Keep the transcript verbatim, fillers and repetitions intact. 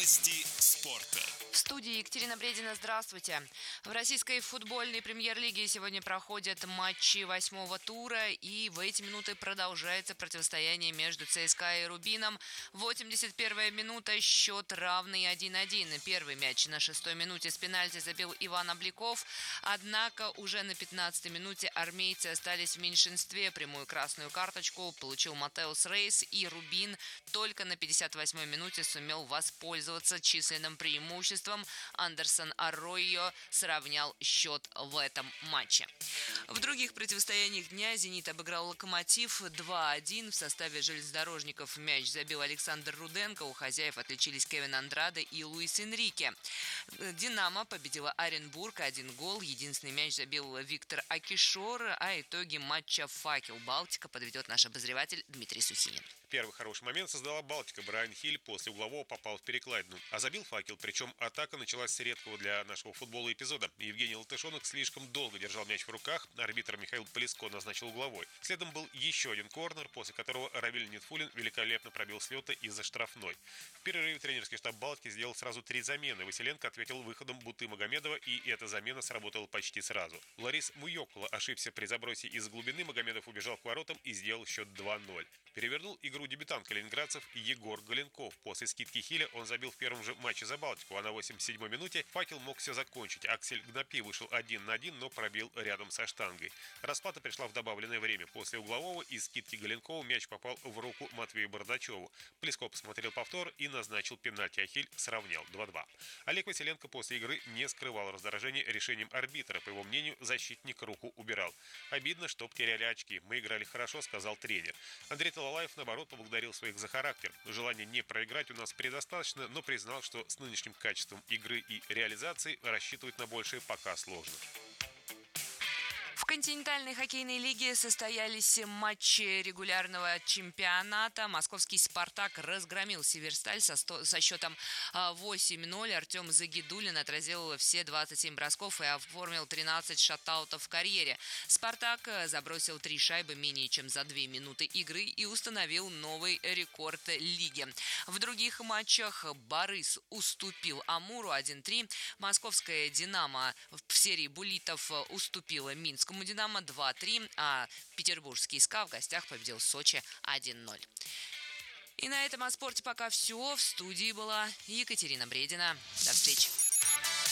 Новости спорта. В студии Екатерина Бредина. Здравствуйте. В российской футбольной премьер-лиге сегодня проходят матчи восьмого тура, и в эти минуты продолжается противостояние между ЦСКА и Рубином. восемьдесят первая минута, счет равный один-один. Первый мяч на шестой минуте с пенальти забил Иван Обликов, однако уже на пятнадцатой минуте армейцы остались в меньшинстве. Прямую красную карточку получил Матеус Рейс, и Рубин только на пятьдесят восьмой минуте сумел воспользоваться численным преимуществом. Андерсон Арройо сравнял счет в этом матче. В других противостояниях дня «Зенит» обыграл «Локомотив» два-один. В составе железнодорожников мяч забил Александр Руденко. У хозяев отличились Кевин Андраде и Луис Энрике. «Динамо» победила Оренбург. Один гол. Единственный мяч забил Виктор Акишор. А итоги матча «Факел Балтика» подведет наш обозреватель Дмитрий Сухинин. Первый хороший момент создала Балтика. Брайан Хиль после углового попал в перекладину, а забил «Факел», причем атака началась с редкого для нашего футбола эпизода. Евгений Латышонок слишком долго держал мяч в руках, арбитр Михаил Полиско назначил угловой. Следом был еще один корнер, после которого Равиль Нитфулин великолепно пробил с лета из-за штрафной. В перерыве тренерский штаб Балтики сделал сразу три замены. Василенко ответил выходом Буты Магомедова, и эта замена сработала почти сразу. Ларис Муйокула ошибся при забросе из глубины, Магомедов убежал к воротам и сделал счет два-ноль. Перевернул игру дебютант калининградцев Егор Голенков. После скидки Хиля он забил в первом же матче за Балтику, а на восемьдесят седьмой минуте «Факел» мог все закончить. Аксель Гнапи вышел один на один, но пробил рядом со штангой. Расплата пришла в добавленное время. После углового и скидки Голенкова мяч попал в руку Матвею Бардачеву. Плеско посмотрел повтор и назначил пенальти, а Хиль сравнял два-два. Олег Василенко после игры не скрывал раздражения решением арбитра. По его мнению, защитник руку убирал. «Обидно, что потеряли очки. Мы играли хорошо», — сказал тренер. Андрей Талалаев, наоборот, поблагодарил своих за характер. Желания не проиграть у нас предостаточно, но признал, что с нынешним качеством игры и реализации рассчитывать на большее пока сложно. В континентальной хоккейной лиге состоялись матчи регулярного чемпионата. Московский «Спартак» разгромил «Северсталь» со, сто... со счетом восемь-ноль. Артем Загидуллин отразил все двадцать семь бросков и оформил тринадцать шатаутов в карьере. «Спартак» забросил три шайбы менее чем за две минуты игры и установил новый рекорд лиги. В других матчах «Борис» уступил «Амуру» один-три. Московская «Динамо» в серии буллитов уступила Минскому «Динамо» два-три, а петербургский «СКА» в гостях победил Сочи один-ноль. И на этом о спорте пока все. В студии была Екатерина Бредина. До встречи.